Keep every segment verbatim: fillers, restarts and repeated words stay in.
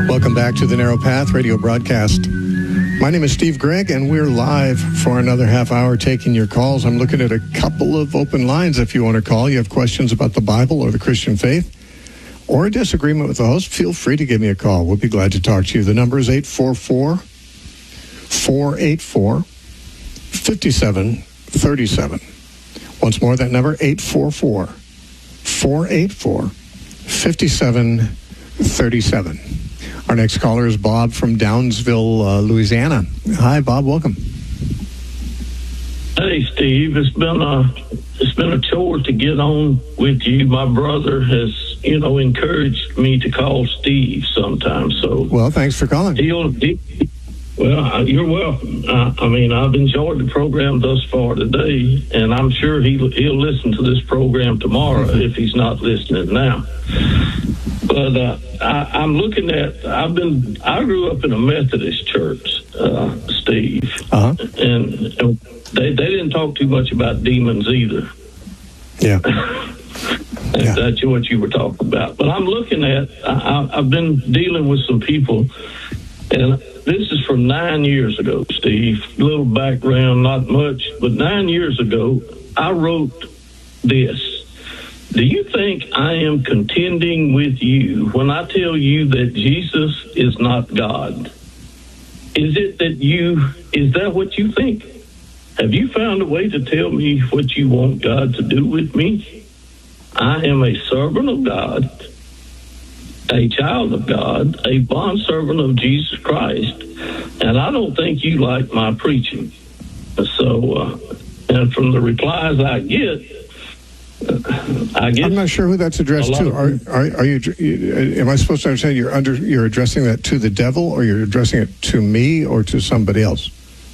Welcome back to the Narrow Path radio broadcast. My name is Steve Gregg, and we're live for another half hour taking your calls. I'm looking at a couple of open lines if you want to call. You have questions about the Bible or the Christian faith or a disagreement with the host, feel free to give me a call. We'll be glad to talk to you. The number is eight four four, four eight four, five seven three seven. Once more, that number, eight four four, four eight four, five seven three seven. Our next caller is Bob from Downsville, uh, Louisiana. Hi, Bob. Welcome. Hey, Steve. It's been a it's been a chore to get on with you. My brother has, you know, encouraged me to call Steve sometimes. So, well, thanks for calling. He'll, he, well, you're welcome. I, I mean, I've enjoyed the program thus far today, and I'm sure he'll he'll listen to this program tomorrow if he's not listening now. But uh, I, I'm looking at, I've been, I grew up in a Methodist church, uh, Steve, uh-huh. and, and they, they didn't talk too much about demons either. Yeah. yeah. That's what you were talking about. But I'm looking at, I, I've been dealing with some people, and this is from nine years ago, Steve. A little background, not much, but nine years ago, I wrote this. Do you think I am contending with you when I tell you that Jesus is not God? Is it that you, is that what you think? Have you found a way to tell me what you want God to do with me? I am a servant of God, a child of God, a bondservant of Jesus Christ, and I don't think you like my preaching. So, uh, and from the replies I get, I guess I'm not sure who that's addressed to. Are, are, are you? Am I supposed to understand you're under? You're addressing that to the devil, or you're addressing it to me, or to somebody else?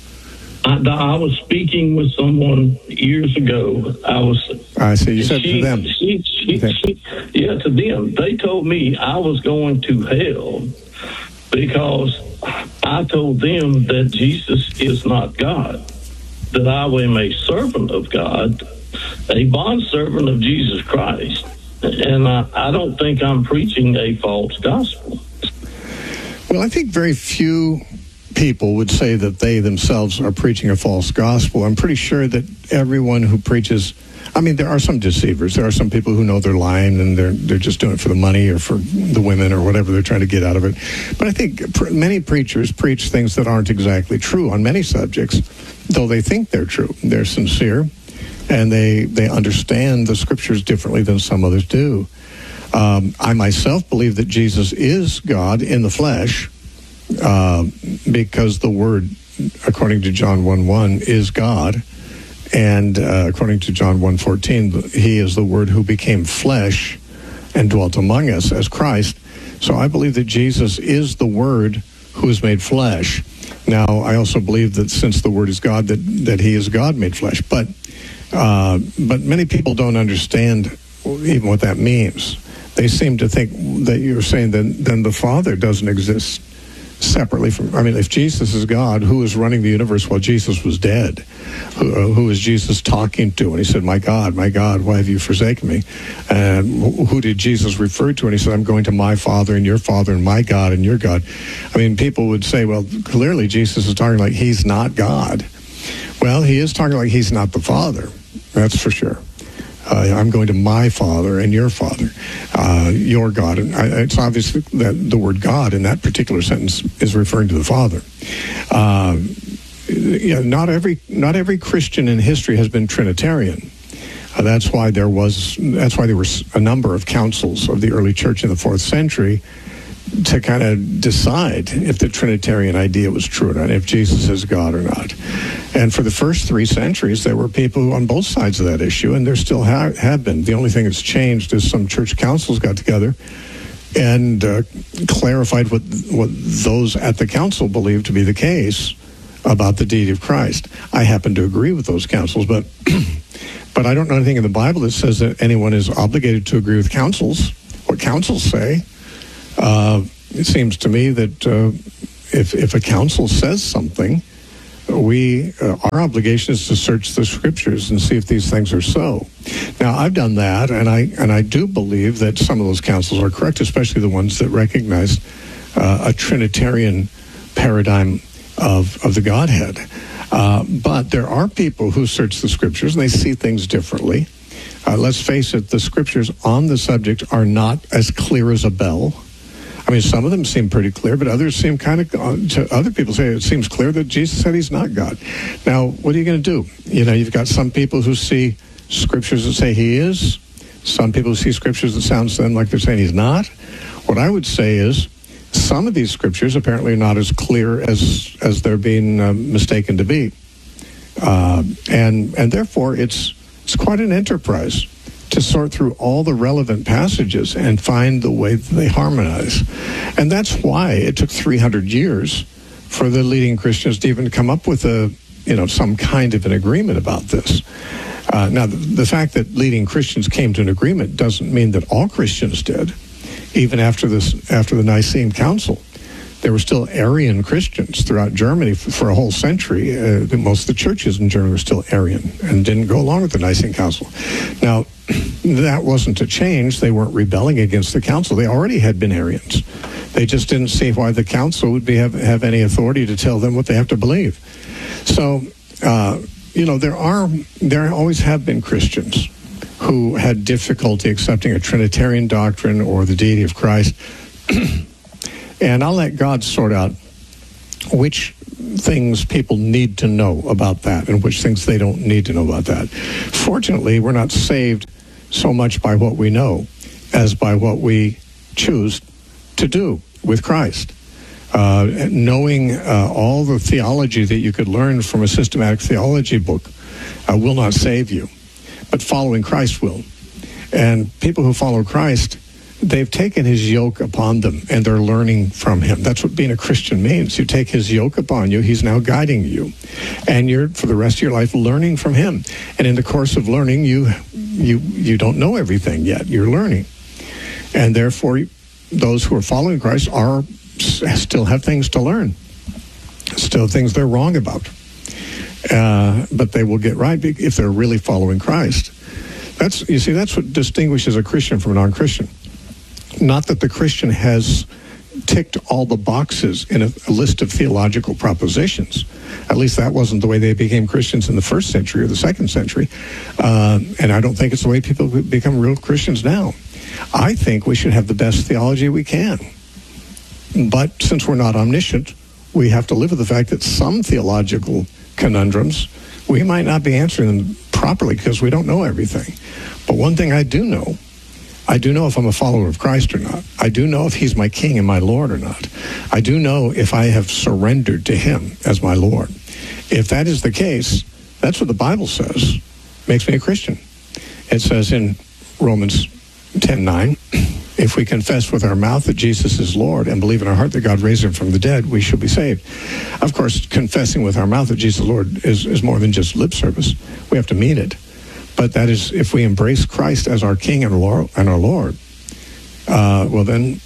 I, I was speaking with someone years ago. I was. I see. You said she, to them. She, she, okay. she, yeah, to them. They told me I was going to hell because I told them that Jesus is not God, that I am a servant of God, a bondservant of Jesus Christ, and I, I don't think I'm preaching a false gospel. Well, I think very few people would say that they themselves are preaching a false gospel. I'm pretty sure that everyone who preaches, I mean, there are some deceivers. There are some people who know they're lying and they're they're just doing it for the money or for the women or whatever they're trying to get out of it. But I think pr- many preachers preach things that aren't exactly true on many subjects, though they think they're true. They're sincere. And they, they understand the scriptures differently than some others do. Um, I myself believe that Jesus is God in the flesh uh, because the Word, according to John one one, is God. And uh, according to John one fourteen, he is the Word who became flesh and dwelt among us as Christ. So I believe that Jesus is the Word who is made flesh. Now, I also believe that since the Word is God, that, that he is God made flesh. But Uh, but many people don't understand even what that means. They seem to think that you're saying that then the Father doesn't exist separately from, I mean, if Jesus is God, who is running the universe while Jesus was dead? Who, uh, who is Jesus talking to? And he said, my God, my God, why have you forsaken me? And who did Jesus refer to? And he said, I'm going to my Father and your Father and my God and your God. I mean, people would say, well, clearly Jesus is talking like he's not God. Well, he is talking like he's not the Father. That's for sure. Uh, I'm going to my Father and your Father, uh, your God. And I, it's obvious that the word God in that particular sentence is referring to the Father. Uh, you know, not every not every Christian in history has been Trinitarian. Uh, that's why there was. That's why there were a number of councils of the early church in the fourth century to kind of decide if the Trinitarian idea was true or not, if Jesus is God or not. And for the first three centuries, there were people on both sides of that issue, and there still ha- have been. The only thing that's changed is some church councils got together and uh, clarified what what those at the council believed to be the case about the deity of Christ. I happen to agree with those councils, but but I don't know anything in the Bible that says that anyone is obligated to agree with councils. What councils say. Uh, it seems to me that uh, if if a council says something, we uh, our obligation is to search the scriptures and see if these things are so. Now, I've done that, and I and I do believe that some of those councils are correct, especially the ones that recognize uh, a Trinitarian paradigm of, of the Godhead. Uh, but there are people who search the Scriptures and they see things differently. Uh, let's face it, the Scriptures on the subject are not as clear as a bell. I mean, some of them seem pretty clear, but others seem kind of, uh, to other people say it seems clear that Jesus said he's not God. Now, what are you going to do? You know, you've got some people who see Scriptures that say he is. Some people who see Scriptures that sound to them like they're saying he's not. What I would say is some of these Scriptures apparently are not as clear as, as they're being uh, mistaken to be. Uh, and, and therefore, it's, it's quite an enterprise to sort through all the relevant passages and find the way that they harmonize. And that's why it took three hundred years for the leading Christians to even come up with a, you know, some kind of an agreement about this. Uh, now, the, the fact that leading Christians came to an agreement doesn't mean that all Christians did. Even after this, after the Nicene Council, there were still Arian Christians throughout Germany for, for a whole century. Uh, most of the churches in Germany were still Arian and didn't go along with the Nicene Council. Now, that wasn't to change. They weren't rebelling against the council. They already had been Arians. They just didn't see why the council would be have, have any authority to tell them what they have to believe. So, uh, you know, there are there always have been Christians who had difficulty accepting a Trinitarian doctrine or the deity of Christ. And I'll let God sort out which things people need to know about that and which things they don't need to know about that. Fortunately, we're not saved so much by what we know as by what we choose to do with Christ. Uh, knowing uh, all the theology that you could learn from a systematic theology book uh, will not save you, but following Christ will. And people who follow Christ, they've taken his yoke upon them, and they're learning from him. That's what being a Christian means. You take his yoke upon you. He's now guiding you. And you're, for the rest of your life, learning from him. And in the course of learning, you you you don't know everything yet. You're learning. And therefore, those who are following Christ are still have things to learn. Still things they're wrong about. Uh, but they will get right if they're really following Christ. That's, you see, that's what distinguishes a Christian from a non-Christian. Not that the Christian has ticked all the boxes in a, a list of theological propositions. At least that wasn't the way they became Christians in the first century or the second century. Uh, and I don't think it's the way people become real Christians now. I think we should have the best theology we can. But since we're not omniscient, we have to live with the fact that some theological conundrums, we might not be answering them properly because we don't know everything. But one thing I do know, I do know if I'm a follower of Christ or not. I do know if he's my king and my Lord or not. I do know if I have surrendered to him as my Lord. If that is the case, that's what the Bible says makes me a Christian. It says in Romans ten nine, if we confess with our mouth that Jesus is Lord and believe in our heart that God raised him from the dead, we shall be saved. Of course, confessing with our mouth that Jesus is Lord is, is more than just lip service. We have to mean it. But that is, if we embrace Christ as our King and Lord, and our Lord, uh, well then,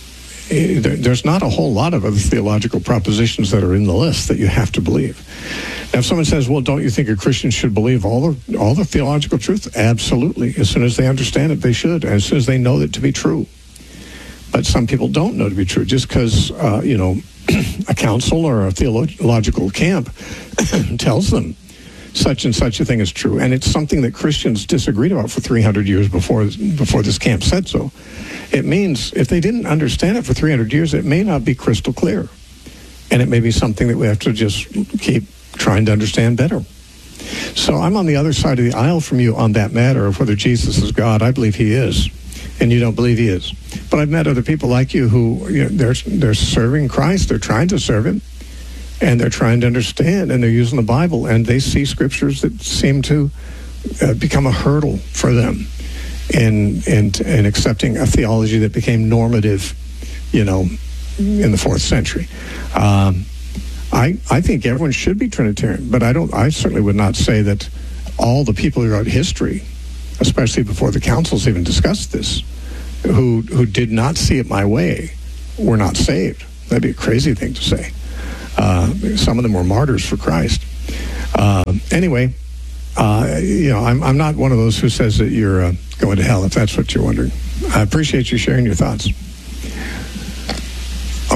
eh, there, there's not a whole lot of other theological propositions that are in the list that you have to believe. Now, if someone says, well, don't you think a Christian should believe all the, all the theological truth? Absolutely. As soon as they understand it, they should. And as soon as they know it to be true. But some people don't know to be true. Just because, uh, you know, a council or a theological camp tells them such and such a thing is true. And it's something that Christians disagreed about for three hundred years before before this camp said so. It means if they didn't understand it for three hundred years, it may not be crystal clear. And it may be something that we have to just keep trying to understand better. So I'm on the other side of the aisle from you on that matter of whether Jesus is God. I believe he is, and you don't believe he is. But I've met other people like you who, you know, they're, they're serving Christ. They're trying to serve him. And they're trying to understand, and they're using the Bible, and they see scriptures that seem to uh, become a hurdle for them in, in in accepting a theology that became normative, you know, in the fourth century. Um, I I think everyone should be Trinitarian, but I don't. I certainly would not say that all the people throughout history, especially before the councils even discussed this, who who did not see it my way, were not saved. That'd be a crazy thing to say. Uh, some of them were martyrs for Christ. Uh, anyway, uh, you know, I'm, I'm not one of those who says that you're uh, going to hell, if that's what you're wondering. I appreciate you sharing your thoughts.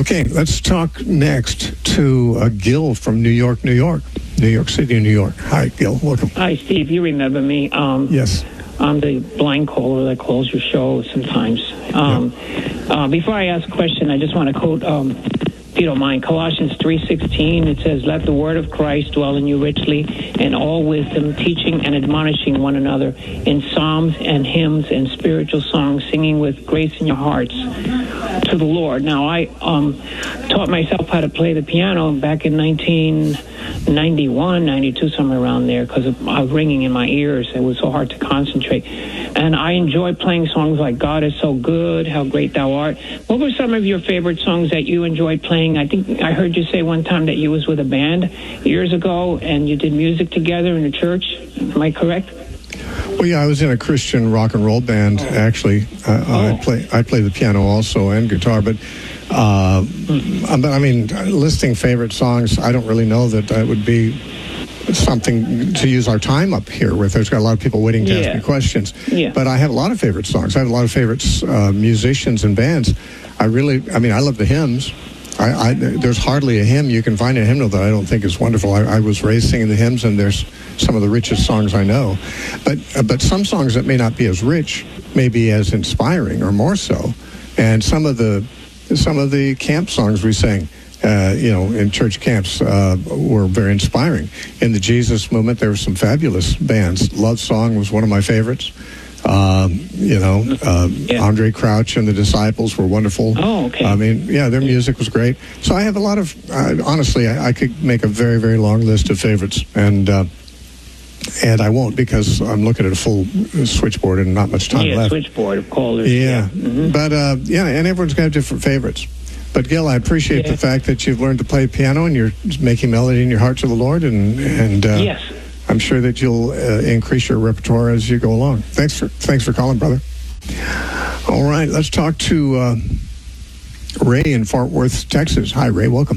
Okay, let's talk next to uh, Gil from New York, New York. New York City, New York. Hi, Gil. Welcome. Hi, Steve. You remember me? Um, yes. I'm the blind caller that calls your show sometimes. Um, yeah. uh, before I ask a question, I just want to quote, um, if you don't mind, Colossians three sixteen. It says, "Let the word of Christ dwell in you richly, in all wisdom, teaching and admonishing one another in psalms and hymns and spiritual songs, singing with grace in your hearts to the Lord." Now, I um, taught myself how to play the piano back in nineteen ninety-one, ninety-two, somewhere around there, because of uh, ringing in my ears. It was so hard to concentrate. And I enjoy playing songs like "God is So Good," "How Great Thou Art." What were some of your favorite songs that you enjoyed playing? I think I heard you say one time that you was with a band years ago, and you did music together in the church. Am I correct? Well, yeah, I was in a Christian rock and roll band, oh. actually. Uh, oh. I play I play the piano also and guitar, but uh, mm. but I mean, listing favorite songs, I don't really know that that would be something to use our time up here with. There's got a lot of people waiting to yeah. ask me questions. Yeah. But I have a lot of favorite songs. I have a lot of favorite uh, musicians and bands. I really, I mean, I love the hymns. I, I, there's hardly a hymn you can find a hymnal that I don't think is wonderful. I, I was raised singing the hymns, and there's some of the richest songs I know. But uh, but some songs that may not be as rich may be as inspiring or more so. And some of the some of the camp songs we sang, uh, you know, in church camps uh, were very inspiring. In the Jesus movement, there were some fabulous bands. Love Song was one of my favorites. Um, you know, uh, yeah. Andre Crouch and the Disciples were wonderful. Oh, okay. I mean, yeah, their music was great. So I have a lot of, uh, honestly, I, I could make a very, very long list of favorites. And uh, and I won't, because I'm looking at a full switchboard and not much time yeah, left. switchboard of callers. Yeah. yeah. Mm-hmm. But, uh, yeah, and everyone's got different favorites. But, Gil, I appreciate yeah. the fact that you've learned to play piano and you're making melody in your heart to the Lord. And, and uh, yes. I'm sure that you'll uh, increase your repertoire as you go along. Thanks for thanks for calling, brother. All right, let's talk to uh, Ray in Fort Worth, Texas. Hi, Ray. Welcome.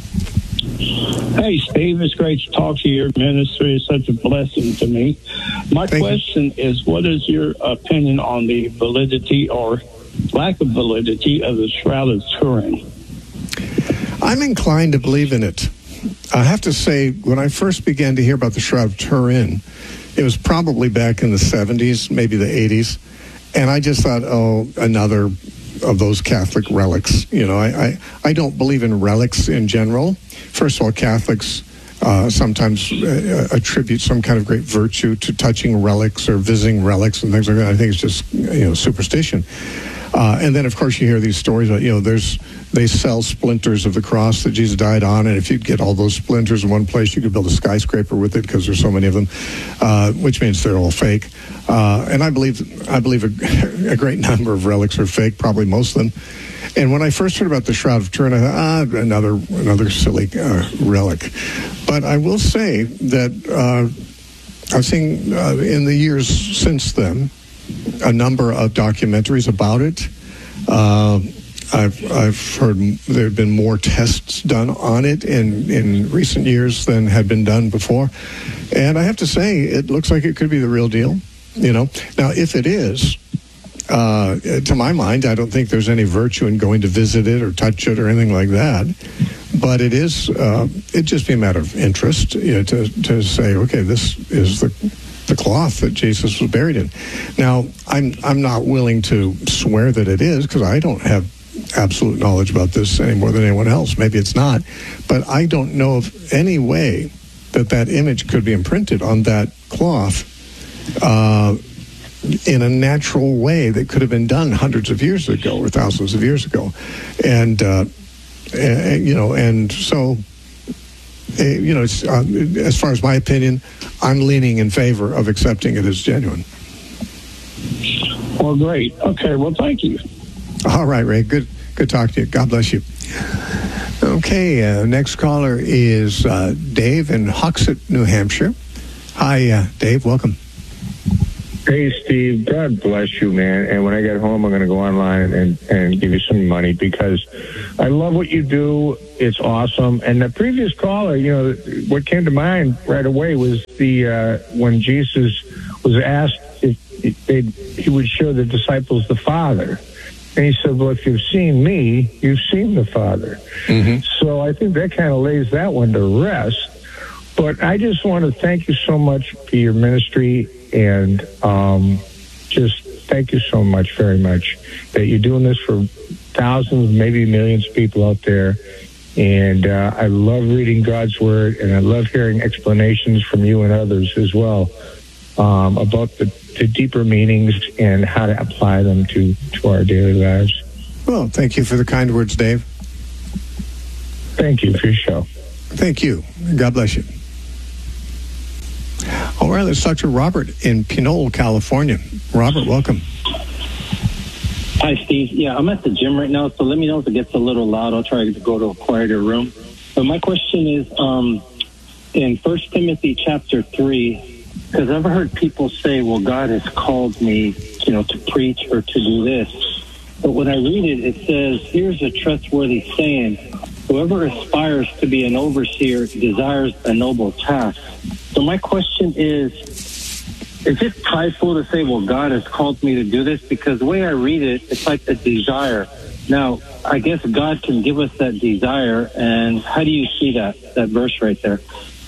Hey, Steve. It's great to talk to you. Your ministry is such a blessing to me. My Thank question you. is, what is your opinion on the validity or lack of validity of the Shroud of Turin? I'm inclined to believe in it. I have to say, when I first began to hear about the Shroud of Turin, it was probably back in the seventies, maybe the eighties, and I just thought, oh, another of those Catholic relics. You know, I, I, I don't believe in relics in general. First of all, Catholics uh, sometimes uh, attribute some kind of great virtue to touching relics or visiting relics and things like that. I think it's just, you know, superstition. Uh, and then, of course, you hear these stories about, you know, there's they sell splinters of the cross that Jesus died on, and if you'd get all those splinters in one place, you could build a skyscraper with it because there's so many of them, uh, which means they're all fake. Uh, and I believe I believe a, a great number of relics are fake, probably most of them. And when I first heard about the Shroud of Turin, I thought, ah, another another silly uh, relic. But I will say that uh, I've seen uh, in the years since then a number of documentaries about it. Uh, I've I've heard there have been more tests done on it in, in recent years than had been done before. And I have to say, it looks like it could be the real deal. You know, now, if it is, uh, to my mind, I don't think there's any virtue in going to visit it or touch it or anything like that. But it is, uh, it'd just be a matter of interest, you know, to, to say, okay, this is the the cloth that Jesus was buried in. Now, I'm I'm not willing to swear that it is, because I don't have absolute knowledge about this any more than anyone else. Maybe it's not, but I don't know of any way that that image could be imprinted on that cloth uh, in a natural way that could have been done hundreds of years ago or thousands of years ago. And, uh, and you know, and so, uh, you know, it's, uh, as far as my opinion, I'm leaning in favor of accepting it as genuine. Well, great. Okay, well, thank you. All right, Ray. Good good talking to you. God bless you. Okay, uh, next caller is uh, Dave in Hoxett, New Hampshire. Hi, uh, Dave. Welcome. Hey, Steve. God bless you, man. And when I get home, I'm going to go online and, and give you some money, because I love what you do. It's awesome. And the previous caller, you know, what came to mind right away was the uh, when Jesus was asked if they, he would show the disciples the Father. And he said, well, if you've seen me, you've seen the Father. Mm-hmm. So I think that kind of lays that one to rest. But I just want to thank you so much for your ministry, and um, just thank you so much, very much, that you're doing this for thousands, maybe millions of people out there. And uh, I love reading God's Word, and I love hearing explanations from you and others as well um, about the, the deeper meanings and how to apply them to, to our daily lives. Well, thank you for the kind words, Dave. Thank you for your show. Thank you. God bless you. All right, let's talk to Robert in Pinole, California. Robert, welcome. Hi, Steve. Yeah, I'm at the gym right now, so let me know if it gets a little loud. I'll try to go to a quieter room. But my question is, um, in First Timothy chapter three, because I've heard people say, well, God has called me, you know, to preach or to do this. But when I read it, it says, here's a trustworthy saying, whoever aspires to be an overseer desires a noble task. So my question is, is it prideful to say, well, God has called me to do this? Because the way I read it, it's like a desire. Now, I guess God can give us that desire, and how do you see that, that verse right there?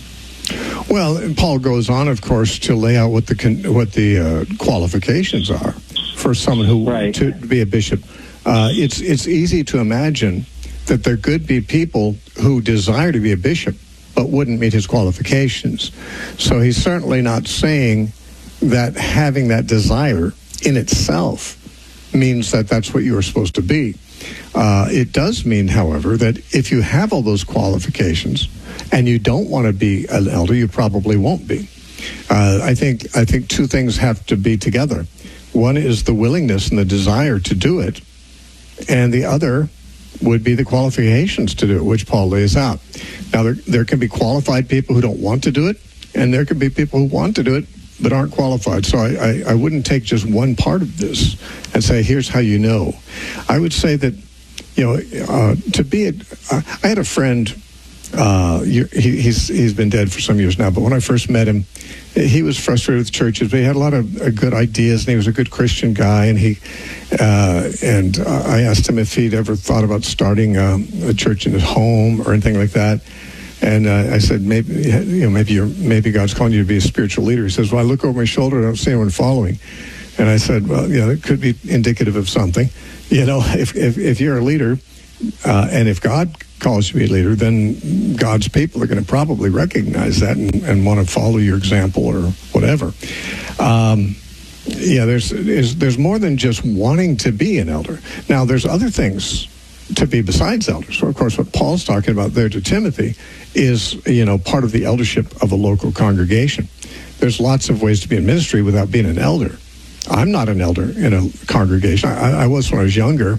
Well, Paul goes on, of course, to lay out what the what the uh, qualifications are for someone who right. to be a bishop. Uh, it's it's easy to imagine that there could be people who desire to be a bishop but wouldn't meet his qualifications. So he's certainly not saying that having that desire in itself means that that's what you are supposed to be. Uh, it does mean, however, that if you have all those qualifications and you don't want to be an elder, you probably won't be. Uh, I think I think two things have to be together. One is the willingness and the desire to do it, and the other would be the qualifications to do it, which Paul lays out. Now, there, there can be qualified people who don't want to do it, and there can be people who want to do it but aren't qualified. So I, I, I wouldn't take just one part of this and say, here's how you know. I would say that, you know, uh, to be, a, uh, I had a friend, uh, he, he's he's been dead for some years now, but when I first met him, he was frustrated with churches, but he had a lot of uh, good ideas, and he was a good Christian guy, and he, uh, and uh, I asked him if he'd ever thought about starting um, a church in his home or anything like that. And uh, I said, maybe you know, maybe you're, maybe God's calling you to be a spiritual leader. He says, well, I look over my shoulder, I don't see anyone following. And I said, well, you know, it could be indicative of something. You know, if if, if you're a leader, uh, and if God calls you to be a leader, then God's people are going to probably recognize that and, and want to follow your example or whatever. Um, yeah, there's, there's there's more than just wanting to be an elder. Now, there's other things to be besides elders. So, of course, what Paul's talking about there to Timothy is, you know, part of the eldership of a local congregation. There's lots of ways to be in ministry without being an elder. I'm not an elder in a congregation. I, I was when I was younger,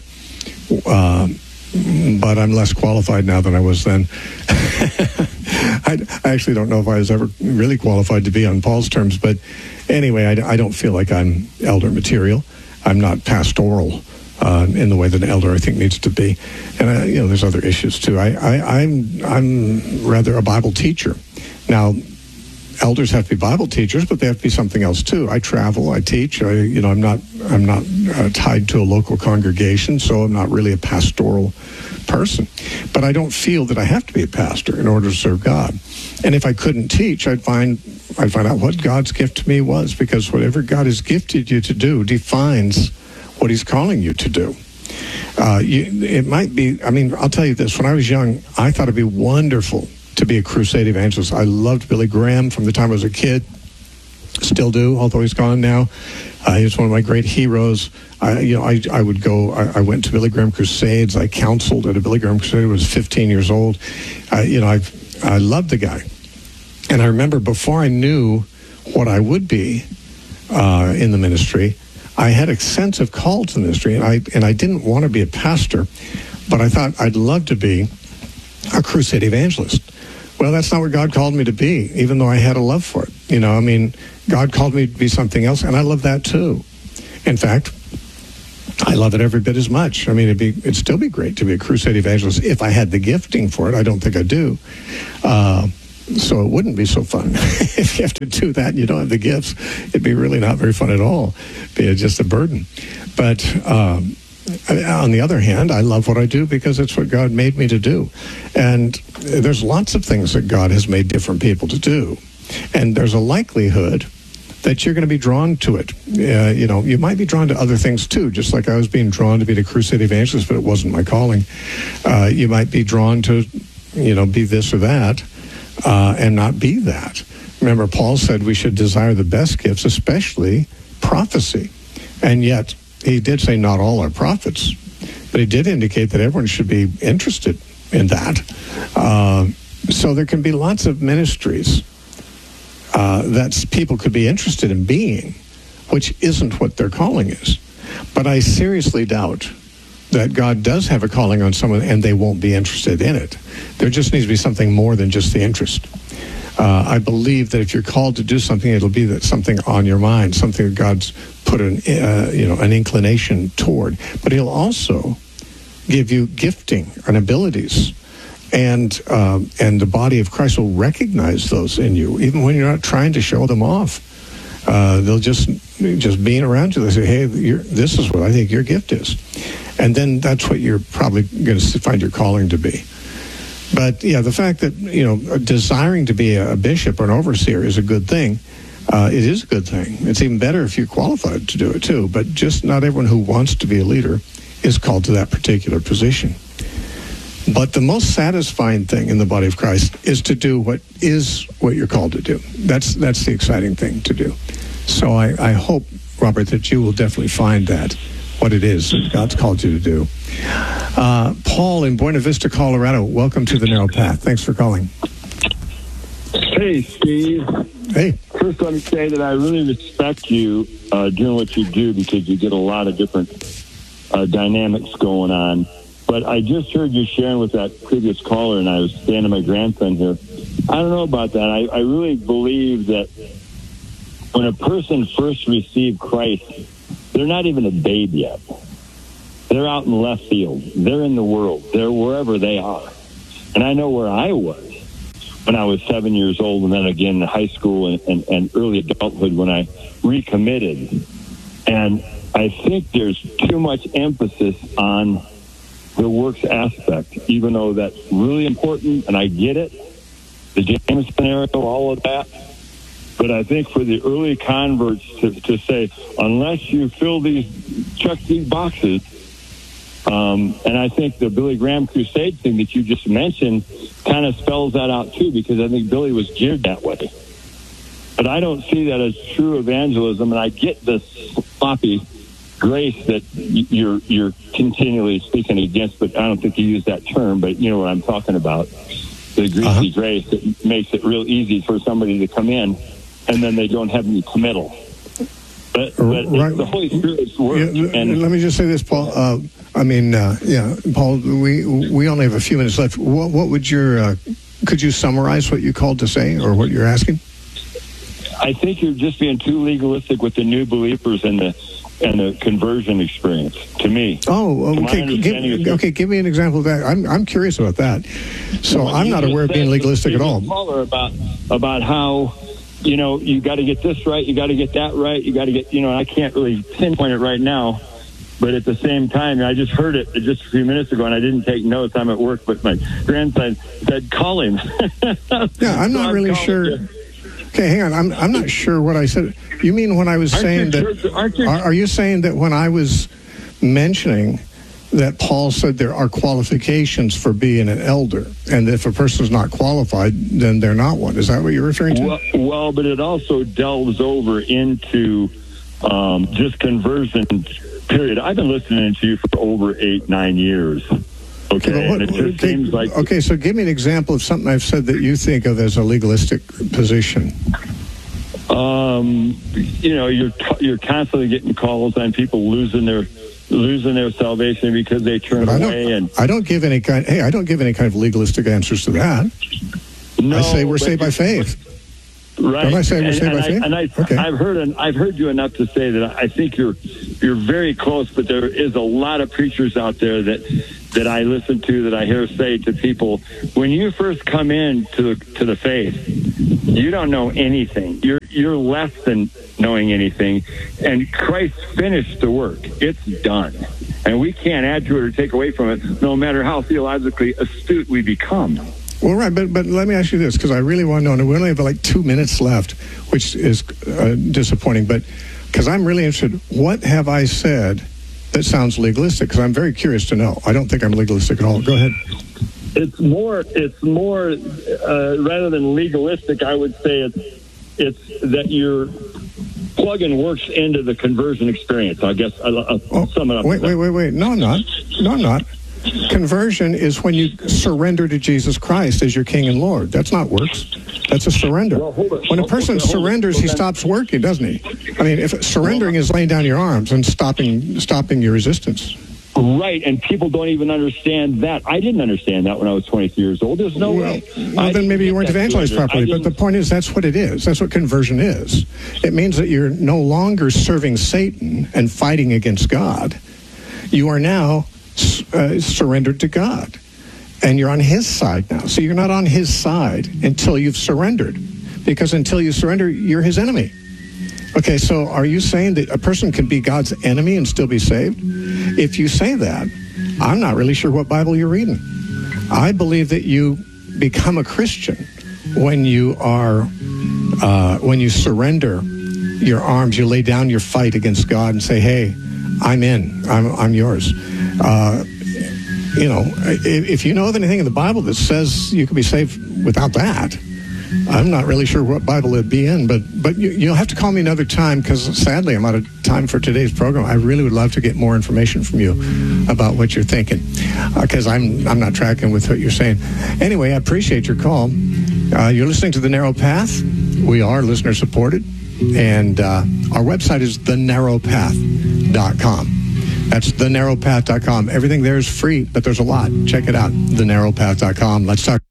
uh, but I'm less qualified now than I was then. I, I actually don't know if I was ever really qualified to be on Paul's terms, but anyway, I, I don't feel like I'm elder material. I'm not pastoral Uh, in the way that an elder, I think, needs to be. And, I, you know, there's other issues, too. I, I, I'm I'm rather a Bible teacher. Now, elders have to be Bible teachers, but they have to be something else, too. I travel, I teach. I, you know, I'm not, I'm not uh, tied to a local congregation, so I'm not really a pastoral person. But I don't feel that I have to be a pastor in order to serve God. And if I couldn't teach, I'd find, I'd find out what God's gift to me was, because whatever God has gifted you to do defines what he's calling you to do. Uh, you, it might be, I mean, I'll tell you this. When I was young, I thought it'd be wonderful to be a crusade evangelist. I loved Billy Graham from the time I was a kid. Still do, although he's gone now. Uh, he was one of my great heroes. I, you know, I, I would go, I, I went to Billy Graham crusades. I counseled at a Billy Graham crusade. I was fifteen years old. I, you know, I I loved the guy. And I remember before I knew what I would be uh, in the ministry, I had a sense of call to the ministry, and I and I didn't want to be a pastor, but I thought I'd love to be a crusade evangelist. Well, that's not what God called me to be, even though I had a love for it. You know, I mean, God called me to be something else, and I love that too. In fact, I love it every bit as much. I mean, it'd be it'd still be great to be a crusade evangelist if I had the gifting for it. I don't think I do. Uh, So it wouldn't be so fun. If you have to do that and you don't have the gifts, it'd be really not very fun at all. It'd be just a burden. But um, on the other hand, I love what I do because it's what God made me to do. And there's lots of things that God has made different people to do. And there's a likelihood that you're going to be drawn to it. Uh, you know, you might be drawn to other things too, just like I was being drawn to be the crusade evangelist, but it wasn't my calling. Uh, you might be drawn to, you know, be this or that, uh, and not be that. Remember, Paul said we should desire the best gifts, especially prophecy. And yet, he did say not all are prophets, but he did indicate that everyone should be interested in that. Uh, so there can be lots of ministries Uh, that people could be interested in being, which isn't what their calling is. But I seriously doubt that God does have a calling on someone and they won't be interested in it. There just needs to be something more than just the interest. Uh, I believe that if you're called to do something, it'll be that something on your mind, something that God's put an uh, you know an inclination toward. But He'll also give you gifting and abilities. And uh, and the body of Christ will recognize those in you, even when you're not trying to show them off. Uh, they'll just just being around you. They say, "Hey, you're, this is what I think your gift is," and then that's what you're probably going to find your calling to be. But yeah, the fact that you know desiring to be a bishop or an overseer is a good thing. Uh, it is a good thing. It's even better if you're qualified to do it too. But just not everyone who wants to be a leader is called to that particular position. But the most satisfying thing in the body of Christ is to do what is what you're called to do. That's that's the exciting thing to do. So I, I hope, Robert, that you will definitely find that, what it is that God's called you to do. Uh, Paul in Buena Vista, Colorado, welcome to the Narrow Path. Thanks for calling. Hey, Steve. Hey. First, let me say that I really respect you uh, doing what you do because you get a lot of different uh, dynamics going on. But I just heard you sharing with that previous caller, and I was standing my grandson here. I don't know about that. I, I really believe that when a person first received Christ, they're not even a babe yet. They're out in left field. They're in the world. They're wherever they are. And I know where I was when I was seven years old, and then again in high school and, and, and early adulthood when I recommitted. And I think there's too much emphasis on the works aspect, even though that's really important, and I get it, the James scenario, all of that. But I think for the early converts to, to say, unless you fill these, check these boxes, um, and I think the Billy Graham crusade thing that you just mentioned kind of spells that out too, because I think Billy was geared that way. But I don't see that as true evangelism, and I get this sloppy grace that you're you're continually speaking against, but I don't think you use that term, but you know what I'm talking about. The greasy uh-huh. grace that makes it real easy for somebody to come in and then they don't have any committal. But, but right. The Holy Spirit's work. Yeah, and let me just say this, Paul. Uh, I mean, uh, yeah, Paul, we we only have a few minutes left. What, what would your, uh, could you summarize what you called to say or what you're asking? I think you're just being too legalistic with the new believers and the and the conversion experience, to me. Oh, okay. Give, okay, give me an example of that. I'm I'm curious about that. So well, I'm not aware of being legalistic at all. Caller about about how, you know, you got to get this right, you got to get that right, you got to get, you know, I can't really pinpoint it right now, but at the same time, I just heard it just a few minutes ago, and I didn't take notes. I'm at work, but my grandson said, call him. Yeah, I'm not so really I'm sure. You. Okay, hang on. I'm I'm not sure what I said. You mean when I was aren't saying that? Sure, aren't you, are, are you saying that when I was mentioning that Paul said there are qualifications for being an elder, and if a person's not qualified, then they're not one? Is that what you're referring to? Well, well but it also delves over into um, just conversion. Period. I've been listening to you for over eight, nine years. Okay, okay, what, it just okay, seems like okay. So, give me an example of something I've said that you think of as a legalistic position. Um, you know, you're you're constantly getting calls on people losing their losing their salvation because they turn away. And I don't give any kind. Hey, I don't give any kind of legalistic answers to that. No, I say we're saved by faith. Right. Don't I say we're and, saved and by I, faith? And I, okay. I've heard I've heard you enough to say that I think you're you're very close, but there is a lot of preachers out there that that I listen to that I hear say to people, when you first come in to the to the faith, you don't know anything. You're you're less than knowing anything, and Christ finished the work. It's done. And we can't add to it or take away from it, no matter how theologically astute we become. Well, right, but but let me ask you this, because I really want to know, and we only have like two minutes left, which is uh, disappointing, but because I'm really interested, what have I said that sounds legalistic? Because I'm very curious to know. I don't think I'm legalistic at all. Go ahead. It's more, it's more, uh, rather than legalistic, I would say it's, it's that you're plugging works into the conversion experience. I guess I'll, I'll oh, sum it up. Wait, wait, wait, wait. No, I'm not. No, I'm not. Conversion is when you surrender to Jesus Christ as your King and Lord. That's not works. That's a surrender. Well, hold it. When a person Okay, hold it. surrenders, Well, he then- stops working, doesn't he? I mean, if surrendering is laying down your arms and stopping stopping your resistance. Right, and people don't even understand that. I didn't understand that when I was twenty-three years old. There's no Well, way. well I then maybe you didn't weren't get that evangelized surrender. properly. I But the didn't- point is, that's what it is. That's what conversion is. It means that you're no longer serving Satan and fighting against God. You are now uh, surrendered to God. And you're on his side now. So you're not on his side until you've surrendered. Because until you surrender, you're his enemy. Okay, so are you saying that a person can be God's enemy and still be saved? If you say that, I'm not really sure what Bible you're reading. I believe that you become a Christian when you are, uh, when you surrender your arms, you lay down your fight against God and say, hey, I'm in, I'm, I'm yours. Uh, you know, if, if you know of anything in the Bible that says you can be saved without that, I'm not really sure what Bible it'd be in, but but you, you'll have to call me another time because sadly I'm out of time for today's program. I really would love to get more information from you about what you're thinking because uh, I'm I'm not tracking with what you're saying. Anyway, I appreciate your call. Uh, you're listening to The Narrow Path. We are listener supported, and uh, our website is the narrow path dot com. That's the narrow path dot com. Everything there is free, but there's a lot. Check it out, the narrow path dot com. Let's talk.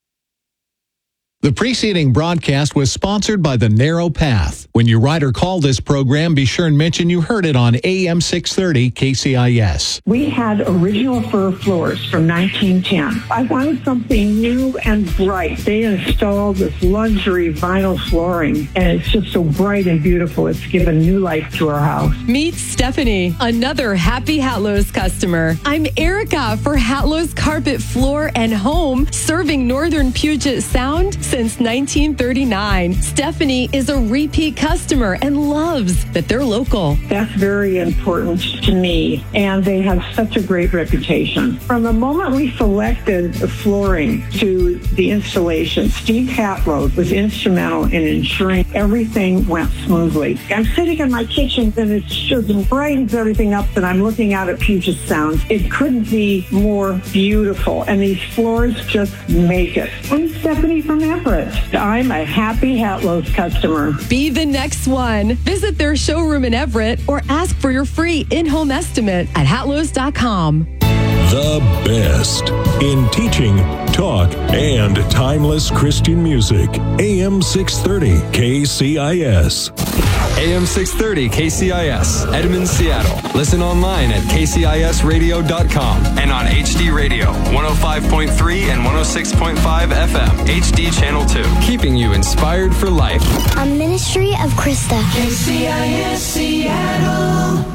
The preceding broadcast was sponsored by The Narrow Path. When you write or call this program, be sure and mention you heard it on A M six thirty K C I S. We had original fir floors from nineteen ten. I wanted something new and bright. They installed this luxury vinyl flooring, and it's just so bright and beautiful. It's given new life to our house. Meet Stephanie, another happy Hatlow's customer. I'm Erica for Hatlow's Carpet Floor and Home, serving Northern Puget Sound since nineteen thirty-nine. Stephanie is a repeat customer and loves that they're local. That's very important to me, and they have such a great reputation. From the moment we selected the flooring to the installation, Steve Hatlow was instrumental in ensuring everything went smoothly. I'm sitting in my kitchen, and it's just brightens everything up, and I'm looking out at Puget Sound. It couldn't be more beautiful, and these floors just make it. I'm Stephanie from Everett. I'm a happy Hatlow's customer. Be the next one. Visit their showroom in Everett or ask for your free in-home estimate at hatlows dot com. The best in teaching, talk, and timeless Christian music. A M six thirty K C I S. A M six thirty K C I S, Edmond, Seattle. Listen online at k c i s radio dot com and on H D Radio, one oh five point three and one oh six point five F M, H D Channel two. Keeping you inspired for life. A ministry of Krista. K C I S Seattle.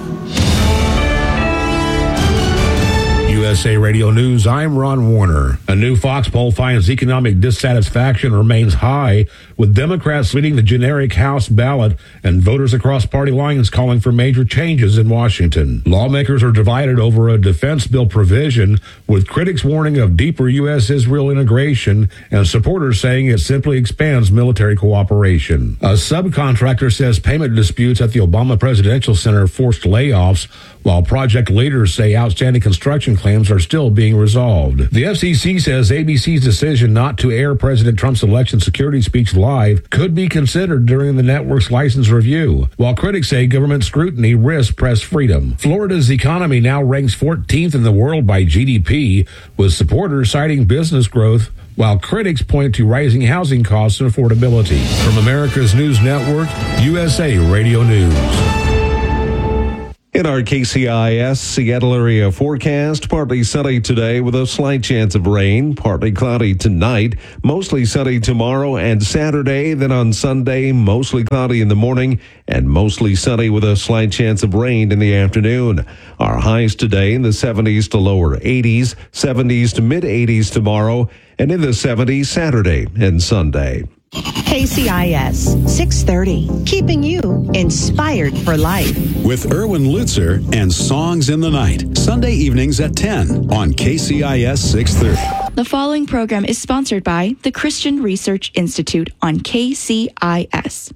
U S A Radio News, I'm Ron Warner. A new Fox poll finds economic dissatisfaction remains high, with Democrats leading the generic House ballot and voters across party lines calling for major changes in Washington. Lawmakers are divided over a defense bill provision, with critics warning of deeper U S Israel integration and supporters saying it simply expands military cooperation. A subcontractor says payment disputes at the Obama Presidential Center forced layoffs, while project leaders say outstanding construction claims are still being resolved. The F C C says A B C's decision not to air President Trump's election security speech live could be considered during the network's license review, while critics say government scrutiny risks press freedom. Florida's economy now ranks fourteenth in the world by G D P, with supporters citing business growth, while critics point to rising housing costs and affordability. From America's News Network, U S A Radio News. In our K C I S Seattle area forecast, partly sunny today with a slight chance of rain, partly cloudy tonight, mostly sunny tomorrow and Saturday, then on Sunday, mostly cloudy in the morning and mostly sunny with a slight chance of rain in the afternoon. Our highs today in the seventies to lower eighties, seventies to mid eighties tomorrow, and in the seventies Saturday and Sunday. K C I S six thirty, keeping you inspired for life. With Erwin Lutzer and Songs in the Night, Sunday evenings at ten on K C I S six thirty. The following program is sponsored by the Christian Research Institute on K C I S.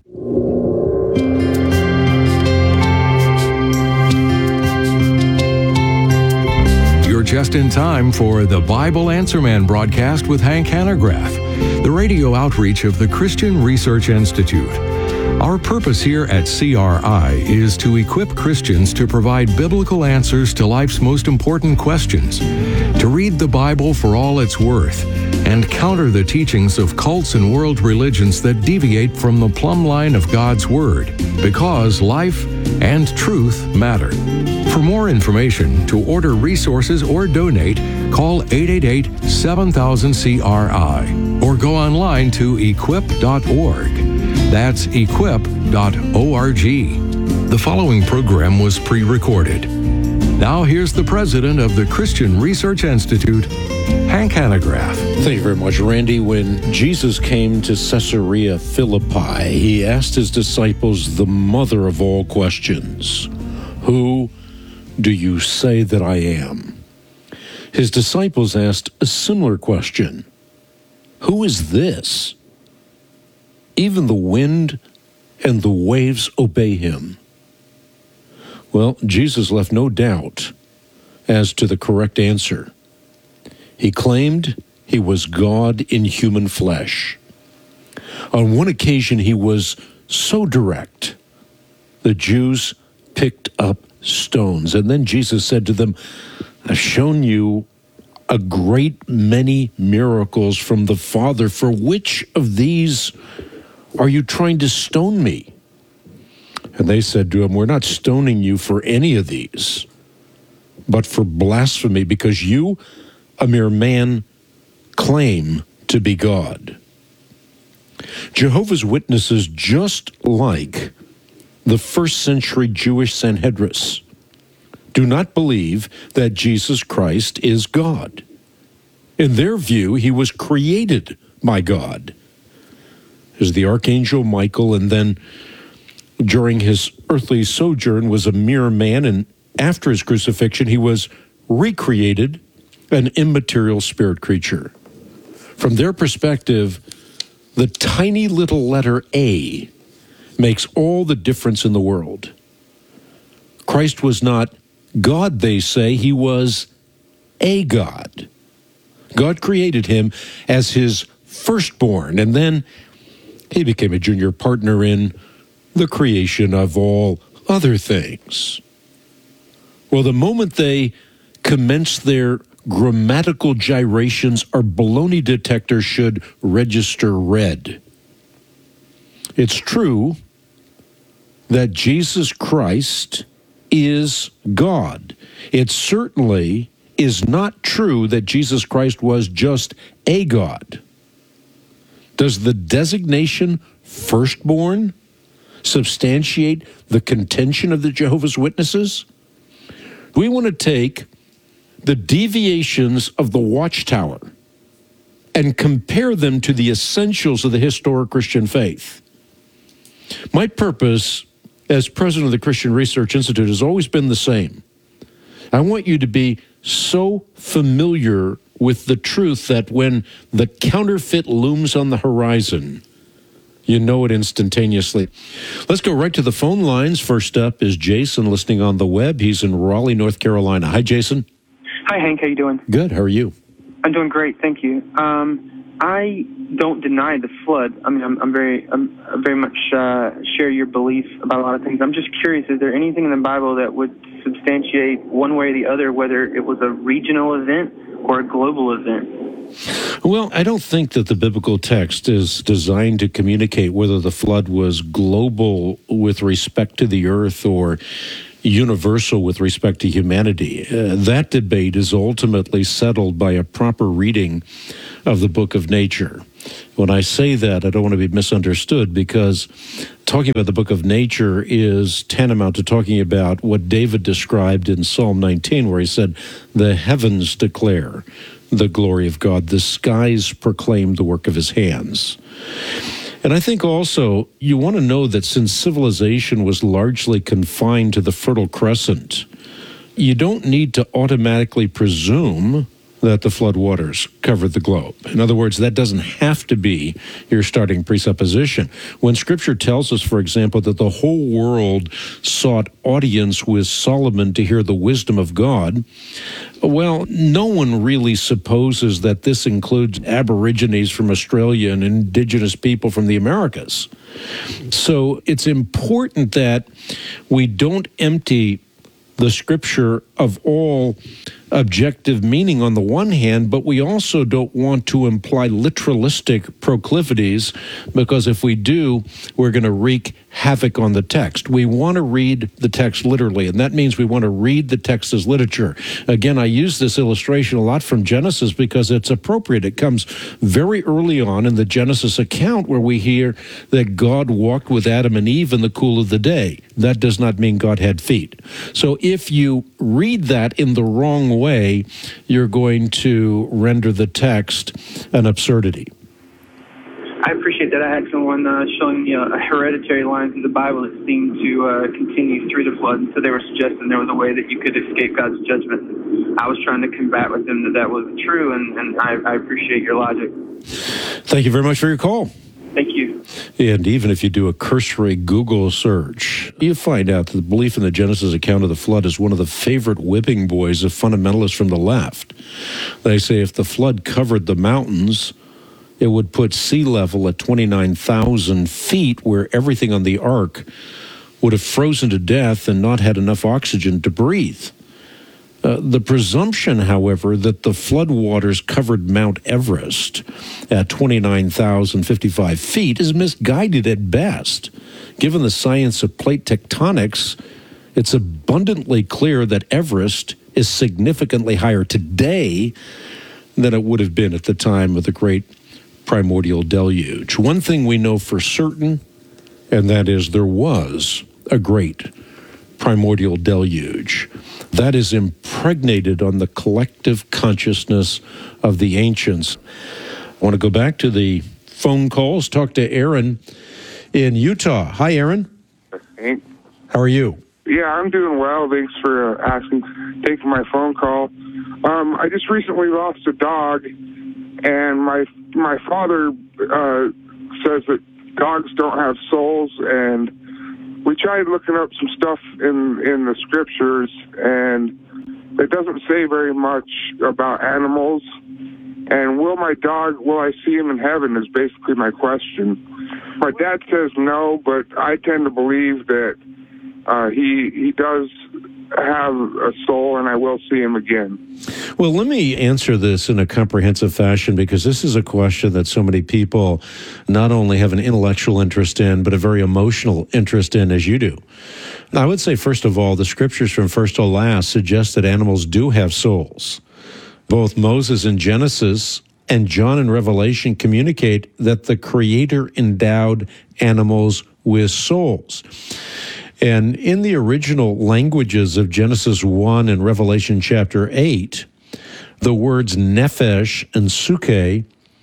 You're just in time for the Bible Answer Man broadcast with Hank Hanegraaff, the radio outreach of the Christian Research Institute. Our purpose here at C R I is to equip Christians to provide biblical answers to life's most important questions, to read the Bible for all it's worth, and counter the teachings of cults and world religions that deviate from the plumb line of God's Word, because life and truth matter. For more information, to order resources or donate, call eight eight eight, seven thousand, C R I or go online to equip dot org. That's equip dot org. The following program was pre-recorded. Now here's the president of the Christian Research Institute, Hank Hanegraaff. Thank you very much, Randy. When Jesus came to Caesarea Philippi, he asked his disciples the mother of all questions: who do you say that I am? His disciples asked a similar question: who is this? Even the wind and the waves obey him. Well, Jesus left no doubt as to the correct answer. He claimed he was God in human flesh. On one occasion, he was so direct, the Jews picked up stones. And then Jesus said to them, I've shown you a great many miracles from the Father. For which of these are you trying to stone me? And they said to him, we're not stoning you for any of these, but for blasphemy, because you, a mere man, claim to be God. Jehovah's Witnesses, just like the first century Jewish Sanhedrists, do not believe that Jesus Christ is God. In their view, he was created by God as the Archangel Michael, and then during his earthly sojourn was a mere man, and after his crucifixion, he was recreated, an immaterial spirit creature. From their perspective, the tiny little letter A makes all the difference in the world. Christ was not God, they say. He was a God. God created him as his firstborn, and then he became a junior partner in the creation of all other things. Well, the moment they commence their grammatical gyrations, our baloney detector should register red. It's true that Jesus Christ is God. It certainly is not true that Jesus Christ was just a God. Does the designation firstborn substantiate the contention of the Jehovah's Witnesses? We want to take the deviations of the Watchtower and compare them to the essentials of the historic Christian faith. My purpose as president of the Christian Research Institute has always been the same. I want you to be so familiar with the truth that when the counterfeit looms on the horizon, you know it instantaneously. Let's go right to the phone lines. First up is Jason, listening on the web. He's in Raleigh, North Carolina. Hi, Jason. Hi, Hank. How you doing? Good. How are you? I'm doing great. Thank you. Um, I don't deny the flood. I mean, I'm, I'm very, I'm, I very much uh, share your belief about a lot of things. I'm just curious, is there anything in the Bible that would substantiate one way or the other, whether it was a regional event or a global event? Well, I don't think that the biblical text is designed to communicate whether the flood was global with respect to the earth or universal with respect to humanity. Uh, that debate is ultimately settled by a proper reading of the book of nature. When I say that, I don't want to be misunderstood, because talking about the book of nature is tantamount to talking about what David described in Psalm nineteen, where he said, "The heavens declare the glory of God. The skies proclaim the work of his hands." And I think also you want to know that since civilization was largely confined to the Fertile Crescent, you don't need to automatically presume that the floodwaters covered the globe. In other words, that doesn't have to be your starting presupposition. When Scripture tells us, for example, that the whole world sought audience with Solomon to hear the wisdom of God, well, no one really supposes that this includes Aborigines from Australia and indigenous people from the Americas. So it's important that we don't empty the Scripture of all objective meaning on the one hand, but we also don't want to imply literalistic proclivities, because if we do, we're going to wreak havoc on the text. We want to read the text literally, and that means we want to read the text as literature. Again, I use this illustration a lot from Genesis because it's appropriate. It comes very early on in the Genesis account where we hear that God walked with Adam and Eve in the cool of the day. That does not mean God had feet. So if you read that in the wrong way, you're going to render the text an absurdity. I appreciate that. I had someone uh, showing me a, a hereditary line through the Bible that seemed to uh, continue through the flood, and so they were suggesting there was a way that you could escape God's judgment. I was trying to combat with them that that wasn't true, and, and I, I appreciate your logic. Thank you very much for your call. Thank you. And even if you do a cursory Google search, you find out that the belief in the Genesis account of the flood is one of the favorite whipping boys of fundamentalists from the left. They say if the flood covered the mountains, it would put sea level at twenty-nine thousand feet, where everything on the ark would have frozen to death and not had enough oxygen to breathe. Uh, the presumption, however, that the floodwaters covered Mount Everest at twenty-nine thousand fifty-five feet is misguided at best. Given the science of plate tectonics, it's abundantly clear that Everest is significantly higher today than it would have been at the time of the Great Primordial Deluge. One thing we know for certain, and that is there was a great primordial deluge that is impregnated on the collective consciousness of the ancients. I want to go back to the phone calls, talk to Aaron in Utah. Hi, Aaron. Hey. How are you? Yeah, I'm doing well. Thanks for uh, asking, taking my phone call. Um, I just recently lost a dog, and my my father uh, says that dogs don't have souls, and we tried looking up some stuff in, in the scriptures, and it doesn't say very much about animals. And will my dog, will I see him in heaven is basically my question. My dad says no, but I tend to believe that uh, he he does have a soul, and I will see him again. Well, let me answer this in a comprehensive fashion, because this is a question that so many people not only have an intellectual interest in, but a very emotional interest in, as you do. I would say, first of all, the scriptures from first to last suggest that animals do have souls. Both Moses in Genesis and John in Revelation communicate that the Creator endowed animals with souls. And in the original languages of Genesis one and Revelation chapter eight, the words nephesh and suke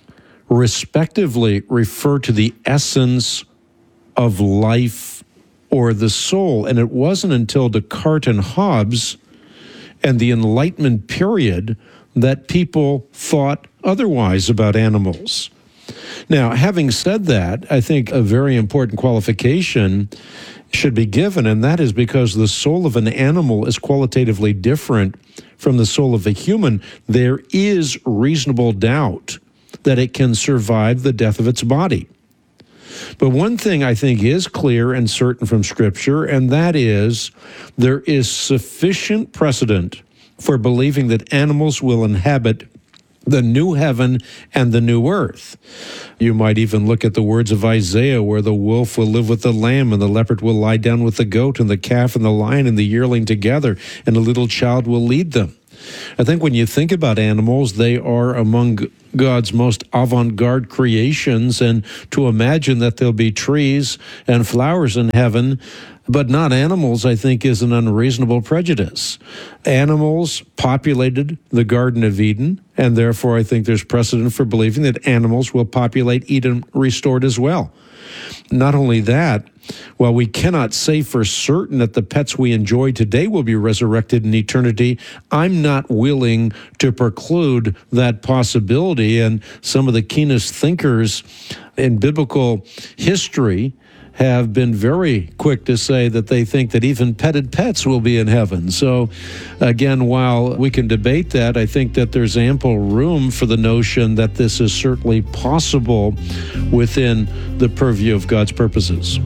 respectively refer to the essence of life or the soul. And it wasn't until Descartes and Hobbes and the Enlightenment period that people thought otherwise about animals. Now, having said that, I think a very important qualification should be given, and that is because the soul of an animal is qualitatively different from the soul of a human. There is reasonable doubt that it can survive the death of its body. But one thing I think is clear and certain from Scripture, and that is there is sufficient precedent for believing that animals will inhabit the new heaven and the new earth. You might even look at the words of Isaiah, where the wolf will live with the lamb, and the leopard will lie down with the goat, and the calf and the lion and the yearling together, and a little child will lead them. I think when you think about animals, they are among God's most avant-garde creations, and to imagine that there'll be trees and flowers in heaven, but not animals, I think, is an unreasonable prejudice. Animals populated the Garden of Eden, and therefore I think there's precedent for believing that animals will populate Eden restored as well. Not only that, while we cannot say for certain that the pets we enjoy today will be resurrected in eternity, I'm not willing to preclude that possibility. And some of the keenest thinkers in biblical history have been very quick to say that they think that even petted pets will be in heaven. So, again, while we can debate that, I think that there's ample room for the notion that this is certainly possible within the purview of God's purposes.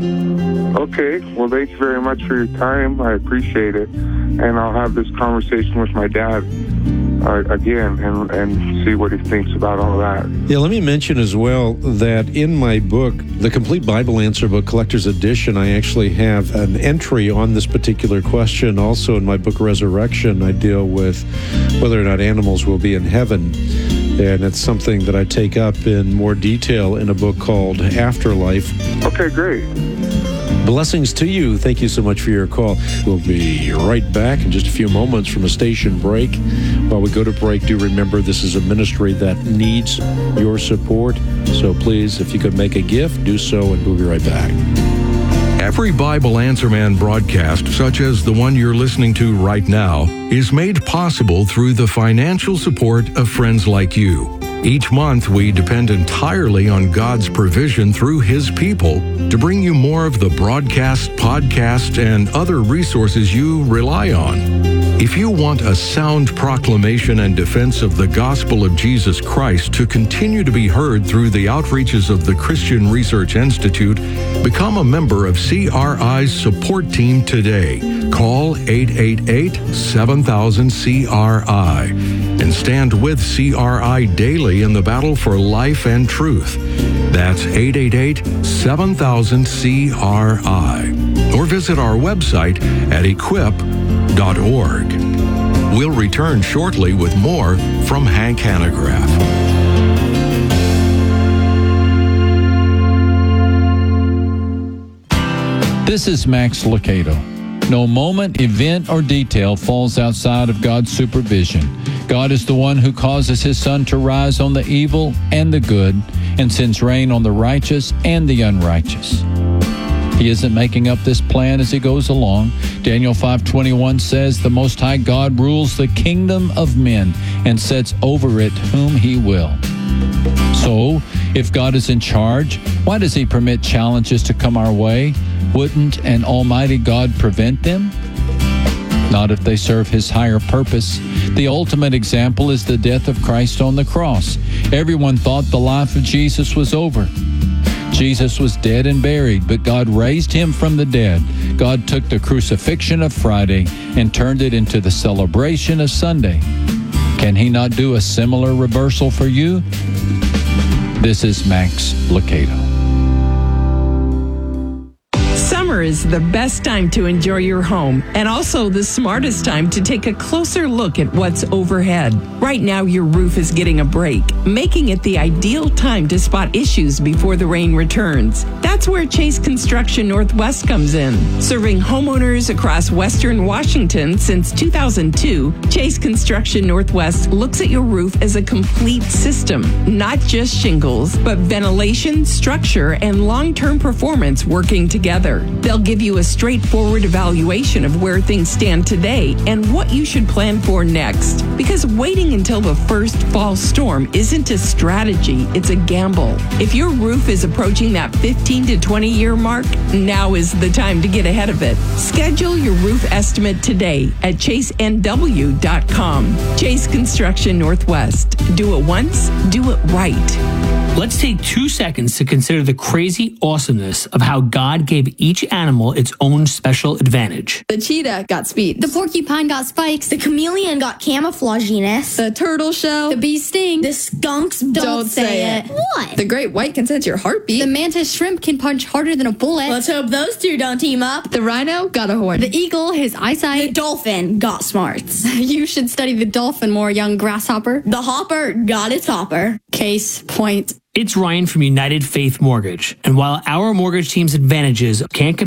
Okay. Well, thank you very much for your time. I appreciate it. And I'll have this conversation with my dad uh, again and, and see what he thinks about all that. Yeah, let me mention as well that in my book, the Complete Bible Answer Book Collector's Edition, I actually have an entry on this particular question. Also in my book, Resurrection, I deal with whether or not animals will be in heaven. And it's something that I take up in more detail in a book called Afterlife. Okay, great. Blessings to you. Thank you so much for your call. We'll be right back in just a few moments from a station break. While we go to break, do remember this is a ministry that needs your support. So please, if you could make a gift, do so, and we'll be right back. Every Bible Answer Man broadcast, such as the one you're listening to right now, is made possible through the financial support of friends like you. Each month, we depend entirely on God's provision through His people to bring you more of the broadcast, podcast, and other resources you rely on. If you want a sound proclamation and defense of the gospel of Jesus Christ to continue to be heard through the outreaches of the Christian Research Institute, become a member of C R I's support team today. Call eight eight eight, seven thousand, C R I and stand with C R I daily in the battle for life and truth. That's eight eight eight, seven thousand, C R I. Or visit our website at equip dot org. We'll return shortly with more from Hank Hanegraaff. This is Max Lucado. No moment, event, or detail falls outside of God's supervision. God is the one who causes His sun to rise on the evil and the good and sends rain on the righteous and the unrighteous. He isn't making up this plan as He goes along. Daniel five twenty-one says, "The Most High God rules the kingdom of men and sets over it whom He will." So, if God is in charge, why does He permit challenges to come our way? Wouldn't an almighty God prevent them? Not if they serve His higher purpose. The ultimate example is the death of Christ on the cross. Everyone thought the life of Jesus was over. Jesus was dead and buried, but God raised Him from the dead. God took the crucifixion of Friday and turned it into the celebration of Sunday. Can He not do a similar reversal for you? This is Max Lucado. Summer is the best time to enjoy your home and also the smartest time to take a closer look at what's overhead. Right now, your roof is getting a break, making it the ideal time to spot issues before the rain returns. That's where Chase Construction Northwest comes in. Serving homeowners across Western Washington since two thousand two, Chase Construction Northwest looks at your roof as a complete system, not just shingles, but ventilation, structure, and long-term performance working together. They'll give you a straightforward evaluation of where things stand today and what you should plan for next. Because waiting until the first fall storm isn't a strategy, it's a gamble. If your roof is approaching that fifteen to twenty year mark, now is the time to get ahead of it. Schedule your roof estimate today at chase n w dot com. Chase Construction Northwest. Do it once, do it right. Let's take two seconds to consider the crazy awesomeness of how God gave each animal its own special advantage. The cheetah got speed. The porcupine got spikes. The chameleon got camouflaginess. The turtle shell. The bee sting. The skunks don't, Don't say, say it. it. What? The great white can sense your heartbeat. The mantis shrimp can punch harder than a bullet. Let's hope those two don't team up. The rhino got a horn. The eagle, his eyesight. The dolphin got smarts. You should study the dolphin more, young grasshopper. The hopper got its hopper. Case point. It's Ryan from United Faith Mortgage, and while our mortgage team's advantages can't